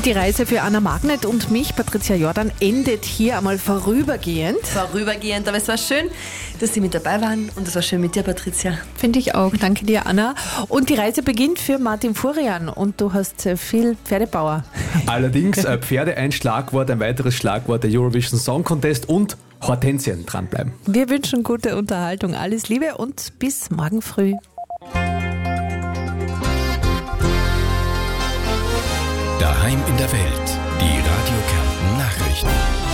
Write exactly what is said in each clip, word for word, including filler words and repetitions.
Und die Reise für Anna Magnet und mich, Patricia Jordan, endet hier einmal vorübergehend. Vorübergehend, aber es war schön, dass Sie mit dabei waren und es war schön mit dir, Patricia. Finde ich auch. Danke dir, Anna. Und die Reise beginnt für Martin Furian und du hast viel Pferdebauer. Allerdings äh, Pferde ein Schlagwort, ein weiteres Schlagwort der Eurovision Song Contest und Hortensien dranbleiben. Wir wünschen gute Unterhaltung, alles Liebe und bis morgen früh. Daheim in der Welt, die Radio Kärnten Nachrichten.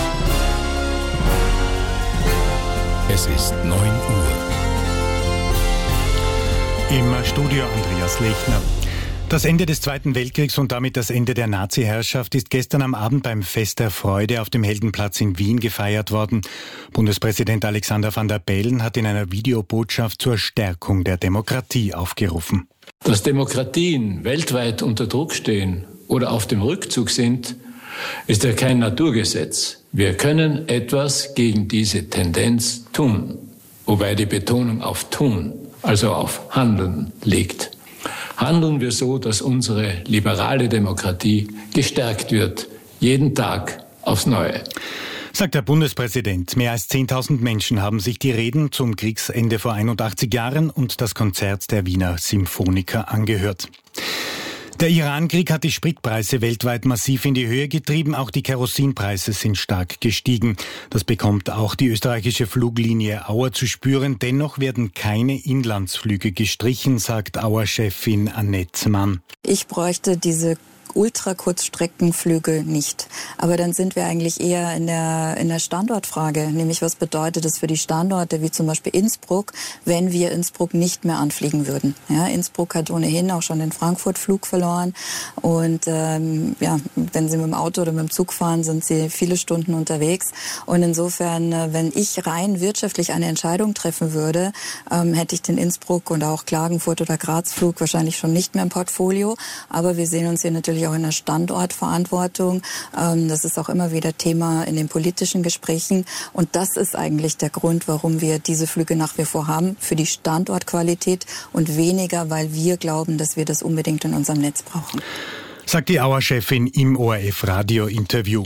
Es ist neun Uhr. Im Studio Andreas Lechner. Das Ende des Zweiten Weltkriegs und damit das Ende der Nazi-Herrschaft ist gestern am Abend beim Fest der Freude auf dem Heldenplatz in Wien gefeiert worden. Bundespräsident Alexander Van der Bellen hat in einer Videobotschaft zur Stärkung der Demokratie aufgerufen. Dass Demokratien weltweit unter Druck stehen oder auf dem Rückzug sind, ist ja kein Naturgesetz. Wir können etwas gegen diese Tendenz tun, wobei die Betonung auf tun, also auf Handeln liegt. Handeln wir so, dass unsere liberale Demokratie gestärkt wird, jeden Tag aufs Neue. Sagt der Bundespräsident. Mehr als zehntausend Menschen haben sich die Reden zum Kriegsende vor einundachtzig Jahren und das Konzert der Wiener Symphoniker angehört. Der Iran-Krieg hat die Spritpreise weltweit massiv in die Höhe getrieben. Auch die Kerosinpreise sind stark gestiegen. Das bekommt auch die österreichische Fluglinie Auer zu spüren. Dennoch werden keine Inlandsflüge gestrichen, sagt Auer-Chefin Annette Mann. Ich bräuchte diese Ultrakurzstreckenflüge nicht. Aber dann sind wir eigentlich eher in der, in der Standortfrage, nämlich was bedeutet es für die Standorte wie zum Beispiel Innsbruck, wenn wir Innsbruck nicht mehr anfliegen würden. Ja, Innsbruck hat ohnehin auch schon den Frankfurt-Flug verloren und ähm, ja, wenn Sie mit dem Auto oder mit dem Zug fahren, sind Sie viele Stunden unterwegs und insofern, wenn ich rein wirtschaftlich eine Entscheidung treffen würde, ähm, hätte ich den Innsbruck und auch Klagenfurt oder Graz-Flug wahrscheinlich schon nicht mehr im Portfolio, aber wir sehen uns hier natürlich auch in der Standortverantwortung. Das ist auch immer wieder Thema in den politischen Gesprächen. Und das ist eigentlich der Grund, warum wir diese Flüge nach wie vor haben, für die Standortqualität und weniger, weil wir glauben, dass wir das unbedingt in unserem Netz brauchen. Sagt die Auer-Chefin im O R F-Radio-Interview.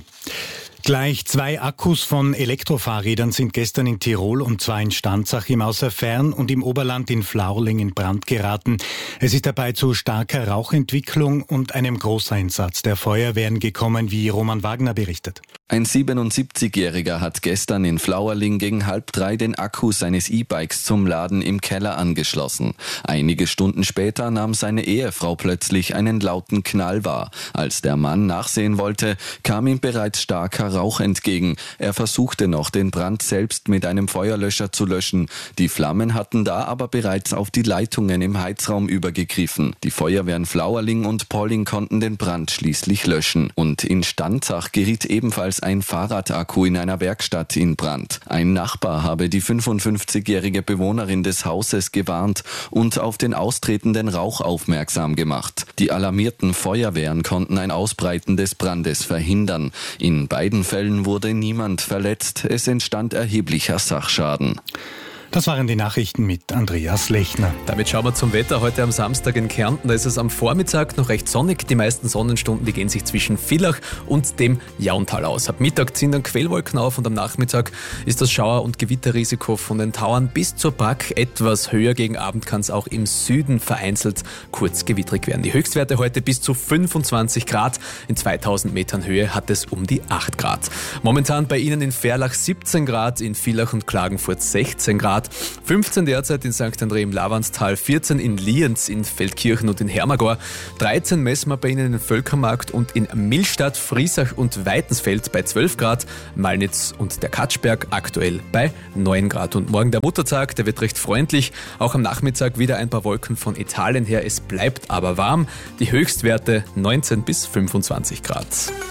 Gleich zwei Akkus von Elektrofahrrädern sind gestern in Tirol und zwar in Stanzach im Außerfern und im Oberland in Flauring in Brand geraten. Es ist dabei zu starker Rauchentwicklung und einem Großeinsatz der Feuerwehren gekommen, wie Roman Wagner berichtet. Ein siebenundsiebzigjähriger hat gestern in Flauerling gegen halb drei den Akku seines E-Bikes zum Laden im Keller angeschlossen. Einige Stunden später nahm seine Ehefrau plötzlich einen lauten Knall wahr. Als der Mann nachsehen wollte, kam ihm bereits starker Rauch entgegen. Er versuchte noch, den Brand selbst mit einem Feuerlöscher zu löschen. Die Flammen hatten da aber bereits auf die Leitungen im Heizraum übergegriffen. Die Feuerwehren Flauerling und Polling konnten den Brand schließlich löschen. Und in Stanzach geriet ebenfalls ein Fahrradakku in einer Werkstatt in Brand. Ein Nachbar habe die fünfundfünfzigjährige Bewohnerin des Hauses gewarnt und auf den austretenden Rauch aufmerksam gemacht. Die alarmierten Feuerwehren konnten ein Ausbreiten des Brandes verhindern. In beiden Fällen wurde niemand verletzt. Es entstand erheblicher Sachschaden. Das waren die Nachrichten mit Andreas Lechner. Damit schauen wir zum Wetter heute am Samstag in Kärnten. Da ist es am Vormittag noch recht sonnig. Die meisten Sonnenstunden, die gehen sich zwischen Villach und dem Jauntal aus. Ab Mittag ziehen dann Quellwolken auf und am Nachmittag ist das Schauer- und Gewitterrisiko von den Tauern bis zur Brack etwas höher. Gegen Abend kann es auch im Süden vereinzelt kurz gewittrig werden. Die Höchstwerte heute bis zu fünfundzwanzig Grad. In zweitausend Metern Höhe hat es um die acht Grad. Momentan bei Ihnen in Verlach siebzehn Grad, in Villach und Klagenfurt sechzehn Grad. fünfzehn derzeit in Sankt André im Lavanztal, vierzehn in Lienz, in Feldkirchen und in Hermagor, dreizehn messen wir bei Ihnen in Völkermarkt und in Millstatt, Friesach und Weitensfeld bei zwölf Grad, Malnitz und der Katschberg aktuell bei neun Grad. Und morgen der Muttertag, der wird recht freundlich, auch am Nachmittag wieder ein paar Wolken von Italien her, es bleibt aber warm, die Höchstwerte neunzehn bis fünfundzwanzig Grad.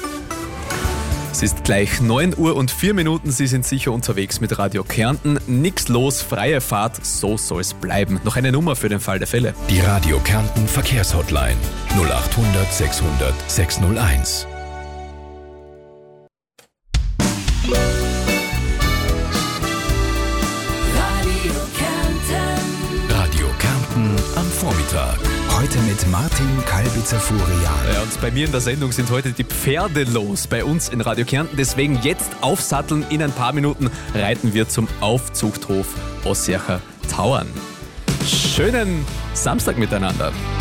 Es ist gleich neun Uhr und vier Minuten. Sie sind sicher unterwegs mit Radio Kärnten. Nix los, freie Fahrt, so soll es bleiben. Noch eine Nummer für den Fall der Fälle. Die Radio Kärnten Verkehrshotline null acht hundert sechshundert sechshunderteins. Radio Kärnten. Radio Kärnten am Vormittag. Heute mit mit Martin Kalbitzer-Furian. Ja, und bei mir in der Sendung sind heute die Pferde los bei uns in Radio Kärnten. Deswegen jetzt aufsatteln. In ein paar Minuten reiten wir zum Aufzuchthof Ossiacher Tauern. Schönen Samstag miteinander.